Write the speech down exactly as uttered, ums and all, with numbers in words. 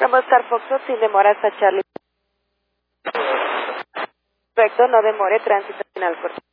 Bravo Star Foxtrot sin demora hasta Charlie. Perfecto, no demore, tránsito final corto.